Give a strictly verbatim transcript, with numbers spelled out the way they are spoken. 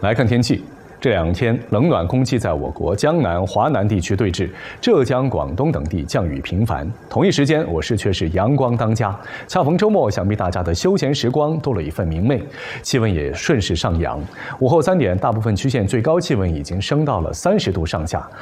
来看天气。 这两天冷暖空气在我国江南、华南地区对峙，浙江、广东等地降雨频繁。同一时间，我市却是阳光当家。恰逢周末，想必大家的休闲时光多了一份明媚，气温也顺势上扬。午后三点，大部分区县最高气温已经升到了三十度上下。